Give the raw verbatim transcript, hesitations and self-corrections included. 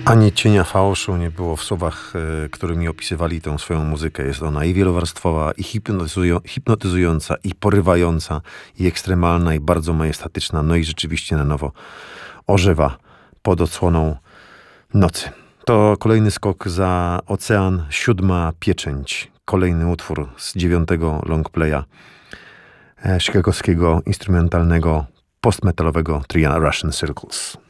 Ani cienia fałszu nie było w słowach, y, którymi opisywali tę swoją muzykę. Jest ona i wielowarstwowa, i hipnotyzują, hipnotyzująca, i porywająca, i ekstremalna, i bardzo majestatyczna. No i rzeczywiście na nowo ożywa pod odsłoną nocy. To kolejny skok za ocean, siódma pieczęć. Kolejny utwór z dziewiątego longplaya e, chicagowskiego instrumentalnego postmetalowego tria Russian Circles.